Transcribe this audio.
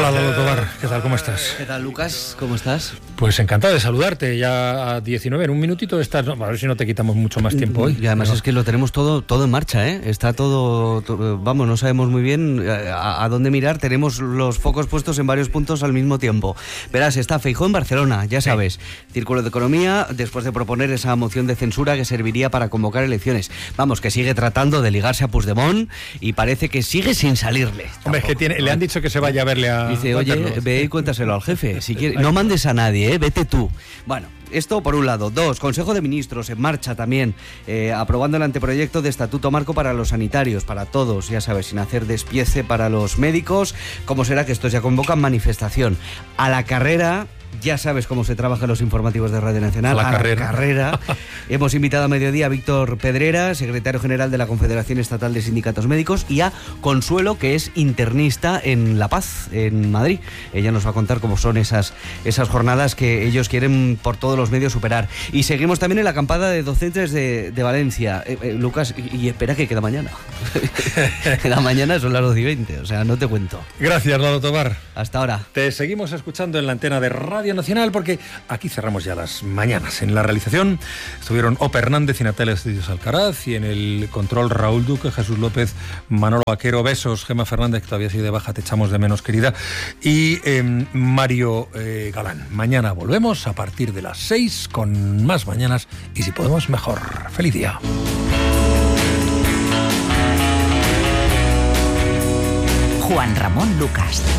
Hola, Lolo Tobar, ¿qué tal? ¿Cómo estás? ¿Qué tal, Lucas? ¿Cómo estás? Pues encantado de saludarte, ya a 19, en un minutito estás, a ver si no te quitamos mucho más tiempo hoy. Y además es que lo tenemos todo en marcha, ¿eh? Está todo, vamos, no sabemos muy bien a dónde mirar, tenemos los focos puestos en varios puntos al mismo tiempo. Verás, está Feijóo en Barcelona, ya sabes, Círculo de Economía, después de proponer esa moción de censura que serviría para convocar elecciones. Vamos, que sigue tratando de ligarse a Puigdemont y parece que sigue sin salirle. Hombre, es que le han dicho que se vaya a verle a... Dice, oye, ve y cuéntaselo al jefe, si quieres, no mandes a nadie, vete tú. Bueno, esto por un lado. Dos, Consejo de Ministros en marcha también, aprobando el anteproyecto de Estatuto Marco para los sanitarios, para todos, ya sabes, sin hacer despiece para los médicos. ¿Cómo será que estos ya convocan manifestación? A la carrera... Ya sabes cómo se trabaja en los informativos de Radio Nacional. A la carrera. Hemos invitado a mediodía a Víctor Pedrera, secretario general de la Confederación Estatal de Sindicatos Médicos, y a Consuelo, que es internista en La Paz, en Madrid. Ella nos va a contar cómo son esas jornadas que ellos quieren por todos los medios superar. Y seguimos también en la acampada de docentes de Valencia. Lucas, y espera que queda mañana. Queda mañana, son las 12:20, o sea, no te cuento. Gracias, Lolo Tobar. Hasta ahora. Te seguimos escuchando en la antena de Radio Nacional, porque aquí cerramos ya las mañanas. En la realización estuvieron Opa Hernández y Natalia Estudios Alcaraz, y en el control Raúl Duque, Jesús López, Manolo Vaquero, besos, Gemma Fernández, que todavía sigue de baja, te echamos de menos, querida, y Mario Galán. Mañana volvemos a partir de las 6 con más mañanas, y si podemos mejor. ¡Feliz día! Juan Ramón Lucas.